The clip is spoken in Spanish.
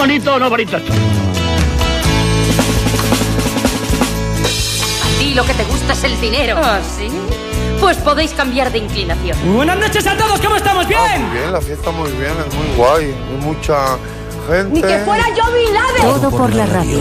bonito o no bonito esto? A ti lo que te gusta es el dinero. ¿Ah, sí? Pues podéis cambiar de inclinación. Buenas noches a todos, ¿cómo estamos? ¿Bien? Muy bien, la fiesta muy bien, es muy guay. Hay mucha gente. Ni que fuera yo Bin Laden. Todo por la radio.